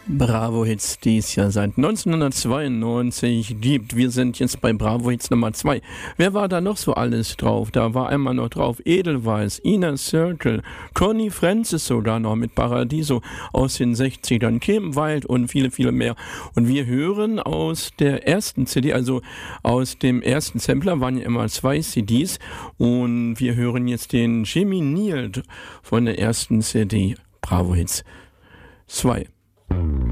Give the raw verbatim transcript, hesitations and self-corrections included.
Bravo Hits, die es ja seit neunzehnhundertzweiundneunzig gibt. Wir sind jetzt bei Bravo Hits Nummer zwei. Wer war da noch so alles drauf? Da war einmal noch drauf Edelweiss, Inner Circle, Connie Francis sogar noch mit Paradiso aus den sechzigern, Kim Wilde und viele, viele mehr. Und wir hören aus der ersten C D, also aus dem ersten Sampler, waren ja immer zwei C Ds. Und wir hören jetzt den Jimmy Neal von der ersten C D, Bravo Hits zwei.